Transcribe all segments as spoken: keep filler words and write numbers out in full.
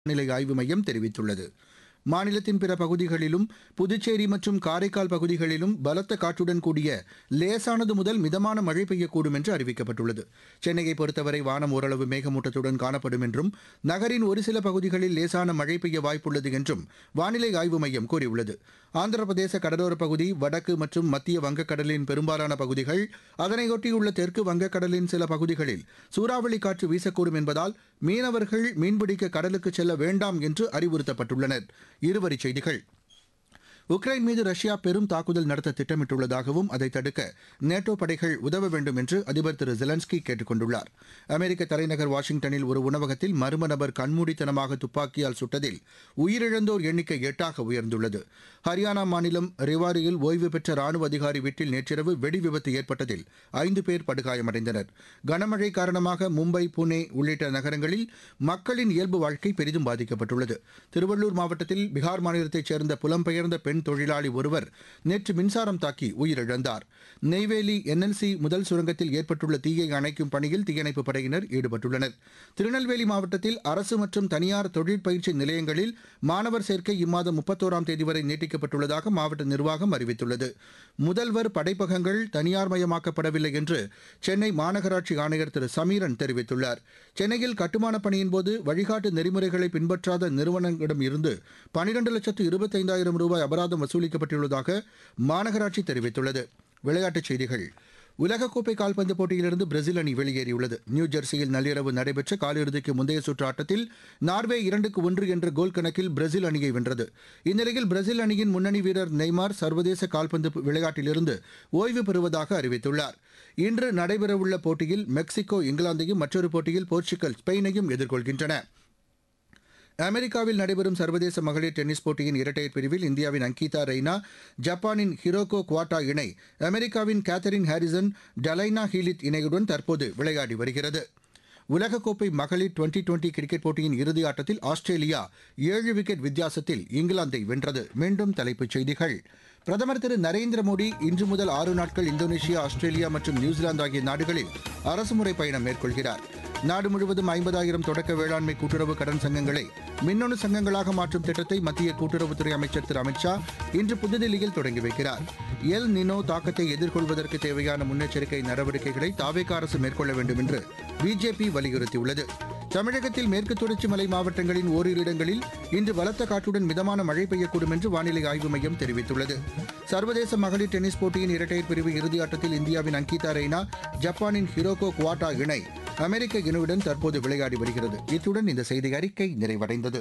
வானிலை ஆய்வு மையம் தெரிவித்துள்ளது. மாநிலத்தின் பிற பகுதிகளிலும் புதுச்சேரி மற்றும் காரைக்கால் பகுதிகளிலும் பலத்த காற்றுடன் கூடிய லேசானது முதல் மிதமான மழை பெய்யக்கூடும் என்று அறிவிக்கப்பட்டுள்ளது. சென்னையை பொறுத்தவரை வானம் ஓரளவு மேகமூட்டத்துடன் காணப்படும் என்றும் நகரின் ஒரு சில பகுதிகளில் லேசான மழை பெய்ய வாய்ப்புள்ளது என்றும் வானிலை ஆய்வு மையம் கூறியுள்ளது. ஆந்திர பிரதேச கடலோரப் பகுதி, வடக்கு மற்றும் மத்திய வங்கக்கடலின் பெரும்பாலான பகுதிகள், அதனையொட்டியுள்ள தெற்கு வங்கக்கடலின் சில பகுதிகளில் சூறாவளி காற்று வீசக்கூடும் என்பதால் மீனவர்கள் மீன்பிடிக்க கடலுக்கு செல்ல வேண்டாம் என்று அறிவுறுத்தப்பட்டுள்ளனர். இருவரிச் செய்திகள். உக்ரைன் மீது ரஷ்யா பெரும் தாக்குதல் நடத்த திட்டமிட்டுள்ளதாகவும் அதை தடுக்க நேட்டோ படைகள் உதவ வேண்டும் என்று அதிபர் திரு ஜெலன்ஸ்கி கேட்டுக் கொண்டுள்ளார். அமெரிக்க தலைநகர் வாஷிங்டனில் ஒரு உணவகத்தில் மர்ம நபர் கண்மூடித்தனமாக துப்பாக்கியால் சுட்டதில் உயிரிழந்தோர் எண்ணிக்கை எட்டாக உயர்ந்துள்ளது. ஹரியானா மாநிலம் ரேவாரியில் ஓய்வு பெற்ற ராணுவ அதிகாரி வீட்டில் நேற்றிரவு வெடி விபத்து ஏற்பட்டதில் ஐந்து பேர் படுகாயமடைந்தனர். கனமழை காரணமாக மும்பை, புனே உள்ளிட்ட நகரங்களில் மக்களின் இயல்பு வாழ்க்கை பெரிதும் பாதிக்கப்பட்டுள்ளது. திருவள்ளூர் மாவட்டத்தில் பீகார் மாநிலத்தைச் சேர்ந்த புலம்பெயர்ந்த பெண் தொழிலாளி ஒருவர் நேற்று மின்சாரம் தாக்கி உயிரிழந்தார். நெய்வேலி என்எல்சி முதல் சுரங்கத்தில் ஏற்பட்டுள்ள தீயை அணைக்கும் பணியில் தீயணைப்புப் படையினர் ஈடுபட்டுள்ளனர். திருநெல்வேலி மாவட்டத்தில் அரசு மற்றும் தனியார் தொழிற்பயிற்சி நிலையங்களில் மாணவர் சேர்க்கை இம்மாதம் முப்பத்தோராம் தேதி வரை நீட்டிக்கப்பட்டுள்ளதாக மாவட்ட நிர்வாகம் அறிவித்துள்ளது. முதல்வர் படைப்பகங்கள் தனியார் மயமாக்கப்படவில்லை என்று சென்னை மாநகராட்சி ஆணையர் திரு சமீரன் தெரிவித்துள்ளார். சென்னையில் கட்டுமானப் பணியின் போது வழிகாட்டு நெறிமுறைகளை பின்பற்றாத நிறுவனங்களிடம் இருந்து பனிரெண்டு லட்சத்து இருபத்தைந்தாயிரம் ரூபாய் அபராதம் வசூலிக்கப்பட்டுள்ளதாக மாநகராட்சி தெரிவித்துள்ளது. விளையாட்டுச் செய்திகள். உலகக்கோப்பை கால்பந்து போட்டியிலிருந்து பிரேசில் அணி வெளியேறியுள்ளது. நியூஜெர்சியில் நள்ளிரவு நடைபெற்ற காலிறுதிக்கு முந்தைய சுற்று ஆட்டத்தில் நார்வே இரண்டுக்கு ஒன்று என்ற கோல் கணக்கில் பிரேசில் அணியை வென்றது. இந்நிலையில் பிரேசில் அணியின் முன்னணி வீரர் நெய்மார் சர்வதேச கால்பந்து விளையாட்டிலிருந்து ஓய்வு பெறுவதாக அறிவித்துள்ளார். இன்று நடைபெறவுள்ள போட்டியில் மெக்சிகோ இங்கிலாந்தையும், மற்றொரு போட்டியில் போர்ச்சுகல் ஸ்பெயினையும் எதிர்கொள்கின்றன. அமெரிக்காவில் நடைபெறும் சர்வதேச மகளிர் டென்னிஸ் போட்டியின் இரட்டையர் பிரிவில் இந்தியாவின் அங்கிதா ரெய்னா, ஜப்பானின் ஹிரோகோ குவாட்டா இணை அமெரிக்காவின் கேத்தரின் ஹாரிசன், டலைனா ஹீலித் இணையுடன் தற்போது விளையாடி வருகிறது. உலகக்கோப்பை மகளிர் டுவெண்டி டுவெண்டி கிரிக்கெட் போட்டியின் இறுதி ஆட்டத்தில் ஆஸ்திரேலியா ஏழு விக்கெட் வித்தியாசத்தில் இங்கிலாந்தை வென்றது. மீண்டும் தலைப்புச் செய்திகள். பிரதமர் திரு நரேந்திர மோடி இன்று முதல் ஆறு நாட்கள் இந்தோனேஷியா, ஆஸ்திரேலியா மற்றும் நியூசிலாந்து ஆகிய நாடுகளில் அரசுமுறை பயணம் மேற்கொள்கிறார். நாடு முழுவதும் ஐம்பதாயிரம் தொடக்க வேளாண்மை கூட்டுறவு கடன் சங்கங்களை மின்னணு சங்கங்களாக மாற்றும் திட்டத்தை மத்திய கூட்டுறவுத்துறை அமைச்சர் திரு அமித்ஷா இன்று புதுதில்லியில் தொடங்கி வைக்கிறார். எல் நினோ தாக்கத்தை எதிர்கொள்வதற்கு தேவையான முன்னெச்சரிக்கை நடவடிக்கைகளை தாவேகா அரசு மேற்கொள்ள வேண்டும் என்று பிஜேபி வலியுறுத்தியுள்ளது. தமிழகத்தில் மேற்கு தொடர்ச்சி மலை மாவட்டங்களின் ஓரிரு இடங்களில் இன்று பலத்த காற்றுடன் மிதமான மழை பெய்யக்கூடும் என்று வானிலை ஆய்வு மையம் தெரிவித்துள்ளது. சர்வதேச மகளிர் டென்னிஸ் போட்டியின் இரட்டையர் பிரிவு இறுதியாட்டத்தில் இந்தியாவின் அங்கிதா ரெய்னா, ஜப்பானின் ஹிரோகோ குவாட்டா இணை அமெரிக்க இணையுடன் தற்போது விளையாடி வருகிறது. இத்துடன் இந்த செய்தி அறிக்கை நிறைவடைந்தது.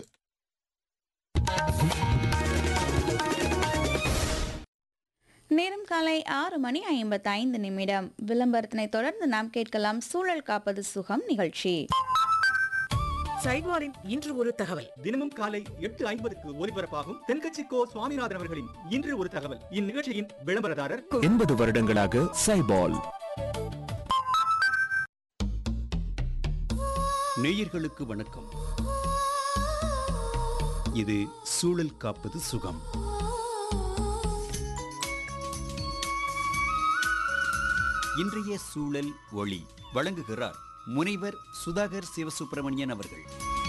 நேரம் காலை ஆறு மணி ஐம்பத்தி ஐந்து நிமிடம். விளம்பரத்தினை தொடர்ந்து நாம் கேட்கலாம் சூழல் காப்பது சுகம் நிகழ்ச்சி. சைவாரின் இன்று ஒரு தகவல். தினமும் காலை எட்டு ஐம்பதுக்கு ஒலிபரப்பாகும் தென்கட்சி கோ சுவாமிநாதன் அவர்களின் இன்று ஒரு தகவல். இந்நிகழ்ச்சியின் விளம்பரதாரர் எண்பது வருடங்களாக சைபால். நேயர்களுக்கு வணக்கம். இது சூழல் காப்பது சுகம். இன்றைய சூழல் ஒளி வழங்குகிறார் முனைவர் சுதாகர் சிவசுப்பிரமணியன் அவர்கள்.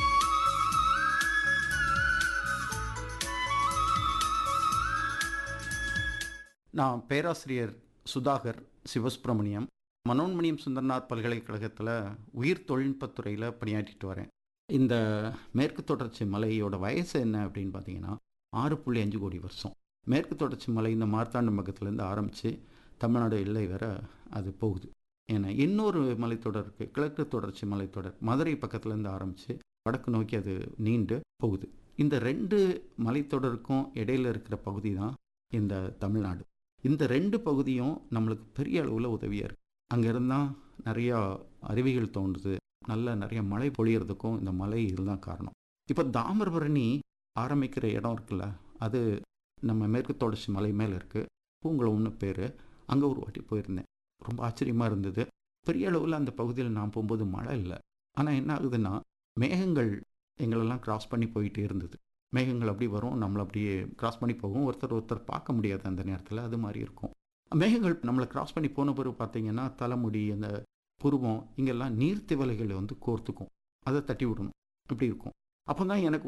நான் பேராசிரியர் சுதாகர் சிவசுப்பிரமணியம், மனோன்மணியம் சுந்தரனார் பல்கலைக்கழகத்தில் உயிர் தொழில்நுட்பத்துறையில் பணியாற்றிட்டு வரேன். இந்த மேற்கு தொடர்ச்சி மலையோட வயசு என்ன அப்படின்னு பார்த்தீங்கன்னா ஆறு புள்ளி அஞ்சு கோடி வருஷம். மேற்கு தொடர்ச்சி மலை இந்த மார்த்தாண்டம் பக்கத்துலேருந்து ஆரம்பித்து தமிழ்நாடு எல்லை வர அது போகுது. ஏன்னா இன்னொரு மலைத்தொடர் இருக்குது, கிழக்கு தொடர்ச்சி மலைத்தொடர், மதுரை பக்கத்துலேருந்து ஆரம்பித்து வடக்கு நோக்கி அது நீண்டு போகுது. இந்த ரெண்டு மலைத்தொடருக்கும் இடையில் இருக்கிற பகுதி தான் இந்த தமிழ்நாடு. இந்த ரெண்டு பகுதியும் நம்மளுக்கு பெரிய அளவில் உதவியாக இருக்குது. அங்கேருந்தான் நிறையா அருவிகள் தோன்றுது, நல்ல நிறைய மழை பொழியறதுக்கும் இந்த மலை இதுதான் காரணம். இப்போ தாமிரபரணி ஆரம்பிக்கிற இடம் இருக்குல்ல, அது நம்ம மேற்கு தொடர்ச்சி மலை மேலே இருக்குது. பூங்குளம்னு பேர். அங்கே ஒரு வாட்டி போயிருந்தேன், ரொம்ப ஆச்சரியமாக இருந்தது. பெரிய அளவில் அந்த பகுதியில் நான் போகும்போது மழை இல்லை. ஆனால் என்ன ஆகுதுன்னா மேகங்கள் எங்களெல்லாம் கிராஸ் பண்ணி போயிட்டே இருந்தது. மேகங்கள் அப்படி வரும், நம்மளை அப்படியே கிராஸ் பண்ணி போகும், ஒருத்தர் ஒருத்தர் பார்க்க முடியாது அந்த நேரத்தில். அது மாதிரி இருக்கும். மேகங்கள் நம்மளை கிராஸ் பண்ணி போன பிறகு பார்த்தீங்கன்னா தலைமுடி, அந்த புருவம், இங்கெல்லாம் நீர்த்திவலைகளை வந்து கோர்த்துக்கும், அதை தட்டி விடணும், இப்படி இருக்கும். அப்போ தான் எனக்கு